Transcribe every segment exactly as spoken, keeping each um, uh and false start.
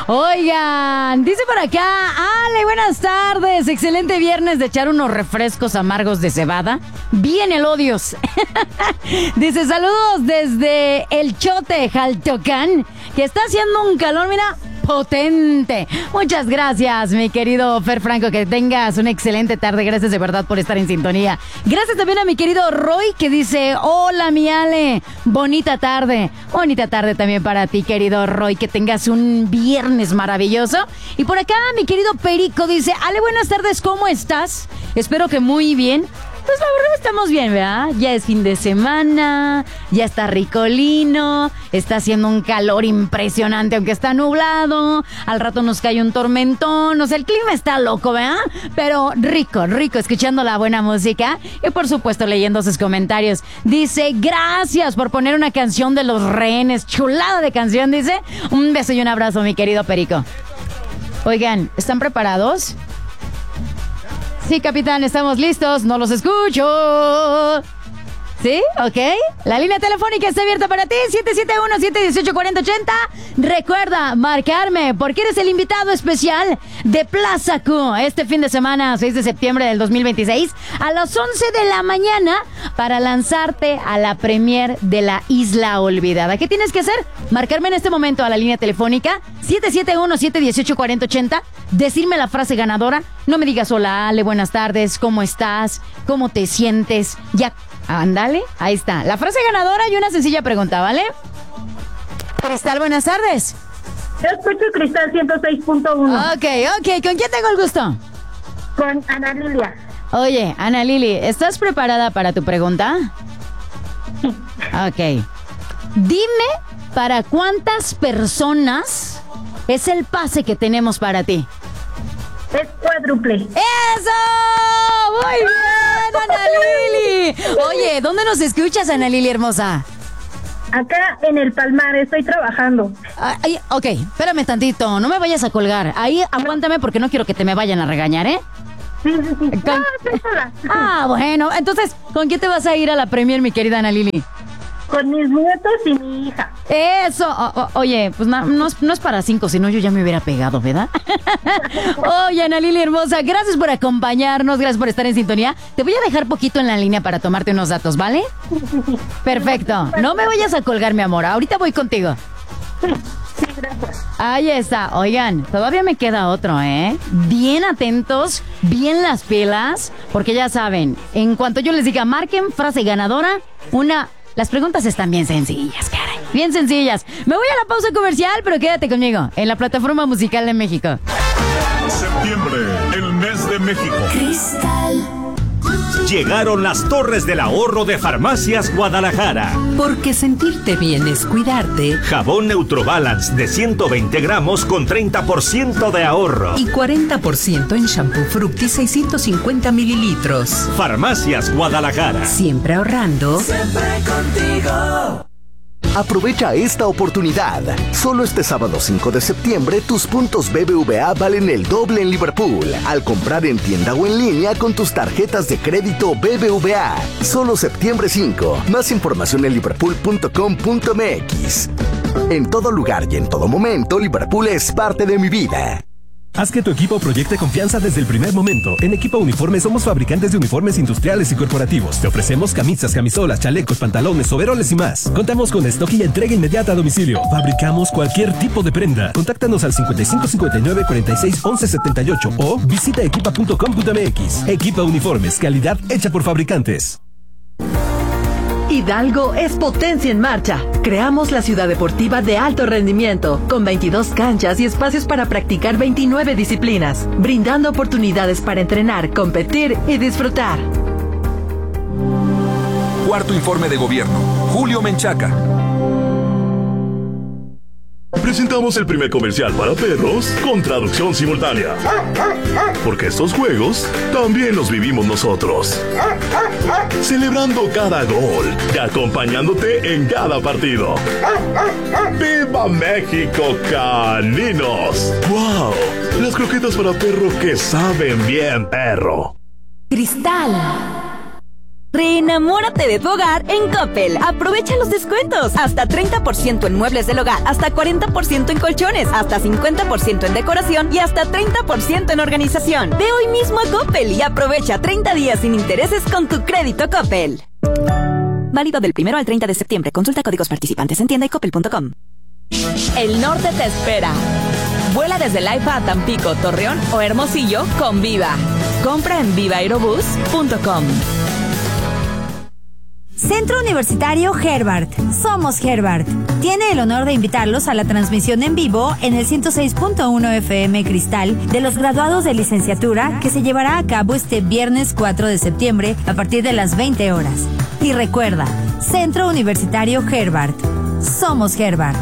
Oigan, dice por acá, Ale, buenas tardes. Excelente viernes de echar unos refrescos amargos de cebada. Bien elodios. Dice, saludos desde El Chote, Jaltocán, que está haciendo un calor, mira, potente. Muchas gracias, mi querido Fer Franco, que tengas una excelente tarde. Gracias de verdad por estar en sintonía. Gracias también a mi querido Roy, que dice, hola mi Ale, bonita tarde. Bonita tarde también para ti, querido Roy, que tengas un viernes maravilloso. Y por acá mi querido Perico dice, Ale, buenas tardes, ¿cómo estás? Espero que muy bien. Pues la verdad estamos bien, ¿verdad? Ya es fin de semana, ya está ricolino, está haciendo un calor impresionante, aunque está nublado, al rato nos cae un tormentón, o sea, el clima está loco, ¿verdad? Pero rico, rico, escuchando la buena música y por supuesto leyendo sus comentarios. Dice, gracias por poner una canción de Los Rehenes, chulada de canción, dice. Un beso y un abrazo, mi querido Perico. Oigan, ¿están preparados? Sí, capitán, estamos listos. No los escucho. ¿Sí? ¿Ok? La línea telefónica está abierta para ti. siete siete uno, siete uno ocho, cuatro cero ocho cero. Recuerda marcarme porque eres el invitado especial de Plaza Q este fin de semana, seis de septiembre del dos mil veintiséis, a las once de la mañana para lanzarte a la premier de La Isla Olvidada. ¿Qué tienes que hacer? Marcarme en este momento a la línea telefónica siete siete uno, siete uno ocho, cuatro cero ocho cero. Decirme la frase ganadora. No me digas hola Ale, buenas tardes, ¿cómo estás? ¿Cómo te sientes? Ya, ándale, ahí está. La frase ganadora y una sencilla pregunta, ¿vale? Cristal, buenas tardes. Yo escucho Cristal ciento seis punto uno. Ok, ok, ¿con quién tengo el gusto? Con Ana Lilia. Oye, Ana Lili, ¿estás preparada para tu pregunta? Sí. Ok. Dime para cuántas personas es el pase que tenemos para ti. Es cuádruple. ¡Eso! ¡Muy bien, Ana Lili! Oye, ¿dónde nos escuchas, Ana Lili hermosa? Acá en el Palmar, estoy trabajando. Ay, ok, espérame tantito, no me vayas a colgar. Ahí aguántame porque no quiero que te me vayan a regañar, ¿eh? Sí, sí, sí. Con... No, estoy sola. Ah, bueno, entonces, ¿con quién te vas a ir a la premier, mi querida Ana Lili? Con mis nietos y mi hija. Eso, o, o, oye, pues no, no, es, no es para cinco, si no yo ya me hubiera pegado, ¿verdad? Oye, Ana Lili hermosa, gracias por acompañarnos, gracias por estar en sintonía. Te voy a dejar poquito en la línea para tomarte unos datos, ¿vale? Perfecto, no me vayas a colgar, mi amor, ahorita voy contigo. Sí, gracias. Ahí está, oigan, todavía me queda otro, ¿eh? Bien atentos, bien las pilas, porque ya saben, en cuanto yo les diga, marquen frase ganadora, una... Las preguntas están bien sencillas, caray. Bien sencillas. Me voy a la pausa comercial, pero quédate conmigo en la plataforma musical de México. Septiembre, el mes de México. Cristal. Llegaron las Torres del Ahorro de Farmacias Guadalajara. Porque sentirte bien es cuidarte. Jabón Neutrobalance de ciento veinte gramos con treinta por ciento de ahorro. Y cuarenta por ciento en shampoo Fructi seiscientos cincuenta mililitros. Farmacias Guadalajara. Siempre ahorrando. Siempre contigo. Aprovecha esta oportunidad. Solo este sábado cinco de septiembre tus puntos B B V A valen el doble en Liverpool al comprar en tienda o en línea con tus tarjetas de crédito B B V A. Solo septiembre cinco. Más información en liverpool punto com punto m x. En todo lugar y en todo momento, Liverpool es parte de mi vida. Haz que tu equipo proyecte confianza desde el primer momento. En Equipo Uniforme somos fabricantes de uniformes industriales y corporativos. Te ofrecemos camisas, camisolas, chalecos, pantalones, overoles y más. Contamos con stock y entrega inmediata a domicilio. Fabricamos cualquier tipo de prenda. Contáctanos al cincuenta y cinco cincuenta y nueve cuarenta y seis once setenta y ocho o visita equipa punto com punto m x. Equipa Uniformes, calidad hecha por fabricantes. Hidalgo es potencia en marcha. Creamos la ciudad deportiva de alto rendimiento, con veintidós canchas y espacios para practicar veintinueve disciplinas, brindando oportunidades para entrenar, competir y disfrutar. Cuarto informe de gobierno. Julio Menchaca. Presentamos el primer comercial para perros con traducción simultánea. Porque estos juegos también los vivimos nosotros. Celebrando cada gol y acompañándote en cada partido. ¡Viva México, caninos! ¡Wow! Las croquetas para perro que saben bien, perro. Cristal. Reenamórate de tu hogar en Coppel. Aprovecha los descuentos. Hasta treinta por ciento en muebles del hogar, hasta cuarenta por ciento en colchones, hasta cincuenta por ciento en decoración y hasta treinta por ciento en organización. Ve hoy mismo a Coppel y aprovecha treinta días sin intereses con tu crédito Coppel. Válido del primero al treinta de septiembre. Consulta códigos participantes en tienda y coppel punto com. El norte te espera. Vuela desde Laifa a Tampico, Torreón o Hermosillo con Viva. Compra en viva aerobús punto com. Centro Universitario Herbart. Somos Herbart. Tiene el honor de invitarlos a la transmisión en vivo en el ciento seis punto uno F M Cristal de los graduados de licenciatura que se llevará a cabo este viernes cuatro de septiembre a partir de las veinte horas. Y recuerda, Centro Universitario Herbart. Somos Herbart.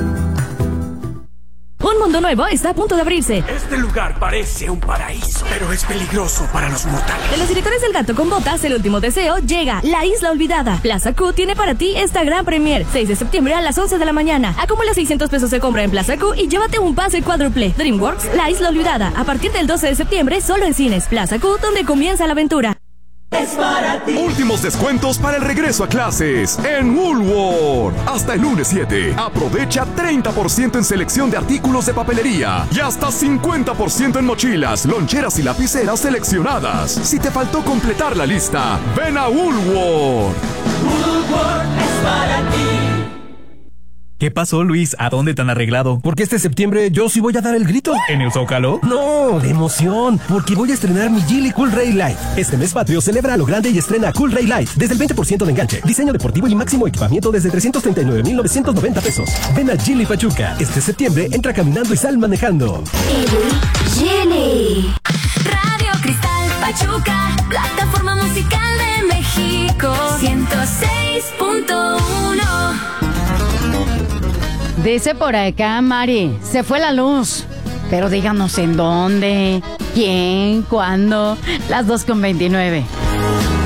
Un mundo nuevo está a punto de abrirse. Este lugar parece un paraíso, pero es peligroso para los mortales. De los directores del Gato con Botas, El Último Deseo, llega La Isla Olvidada. Plaza Q tiene para ti esta gran premier. seis de septiembre a las once de la mañana. Acumula seiscientos pesos de compra en Plaza Q y llévate un pase cuádruple. DreamWorks, La Isla Olvidada. A partir del doce de septiembre, solo en cines. Plaza Q, donde comienza la aventura. Es para ti. Últimos descuentos para el regreso a clases en Woolworth. Hasta el lunes siete. Aprovecha treinta por ciento en selección de artículos de papelería y hasta cincuenta por ciento en mochilas, loncheras y lapiceras seleccionadas. Si te faltó completar la lista, ven a Woolworth. Woolworth es para ti. ¿Qué pasó, Luis? ¿A dónde tan arreglado? Porque este septiembre yo sí voy a dar el grito. ¿En el Zócalo? No, de emoción, porque voy a estrenar mi Geely Cool Ray Light. Este mes patrio celebra a lo grande y estrena Cool Ray Light desde el veinte por ciento de enganche, diseño deportivo y máximo equipamiento desde trescientos treinta y nueve mil novecientos noventa pesos. Ven a Geely Pachuca. Este septiembre entra caminando y sal manejando. Geely. Radio Cristal Pachuca, plataforma musical de México, ciento seis punto uno. Dice por acá, Mari, se fue la luz. Pero díganos en dónde, quién, cuándo. Las dos con veintinueve.